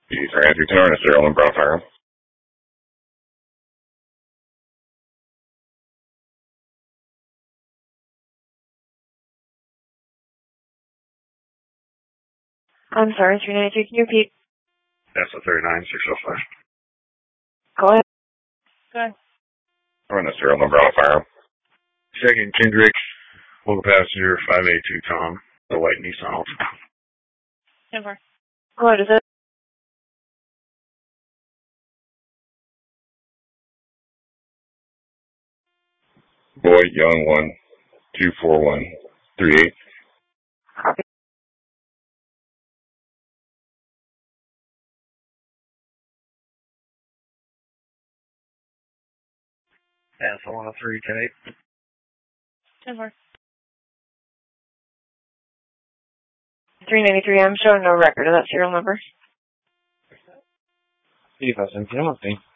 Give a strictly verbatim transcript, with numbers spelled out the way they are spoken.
P three nine three ten, serial number on file. I'm sorry, three ninety-three, can you repeat? That's a thirty-nine six oh five. Go ahead. Go ahead. Run the serial number on file. Second Kendrick, local passenger five eight two Tom, the white Nissan Altima. ten four. Go ahead, is it? Boy, Young one, two four one, three eight. Copy. That's one oh three ten eight. ten four. three ninety-three, I'm showing no record of that serial number. Sí, Facentino, sí.